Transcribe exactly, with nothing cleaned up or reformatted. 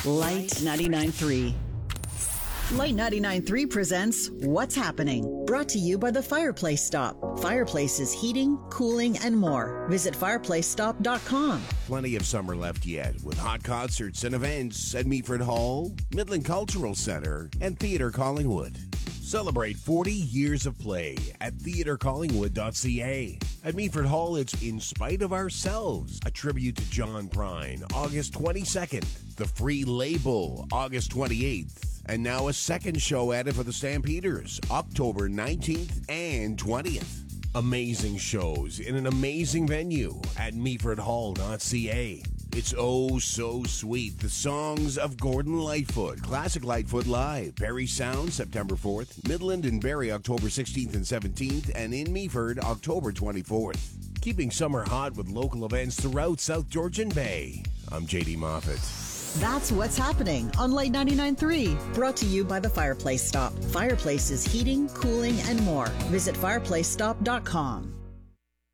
Light ninety-nine point three. Light ninety-nine point three presents What's Happening, brought to you by the Fireplace Stop. Fireplaces, heating, cooling, and more. Visit fireplace stop dot com. Plenty of summer left yet with hot concerts and events at Meaford Hall, Midland Cultural Center, and Theatre Collingwood. Celebrate forty years of play at theatre collingwood dot c a. At Meaford Hall, it's In Spite of Ourselves, a tribute to John Prine, August twenty-second. The Free Label, August twenty-eighth. And now a second show added for the Stampeders, October nineteenth and twentieth. Amazing shows in an amazing venue at meaford hall dot c a. It's oh so sweet. The songs of Gordon Lightfoot. Classic Lightfoot Live. Barrie Sound, September fourth. Midland and Barrie, October sixteenth and seventeenth. And in Meaford, October twenty-fourth. Keeping summer hot with local events throughout South Georgian Bay. I'm J D Moffat. That's What's Happening on Light ninety-nine point three. Brought to you by the Fireplace Stop. Fireplaces, heating, cooling, and more. Visit fireplace stop dot com.